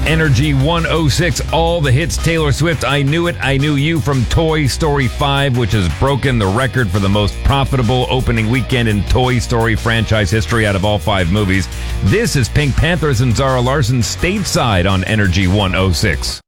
Energy 106, all the hits. Taylor Swift, I Knew It, I Knew You from Toy Story 5, which has broken the record for the most profitable opening weekend in Toy Story franchise history out of all 5 movies. This is Pink Panthers and Zara Larsson stateside on Energy 106.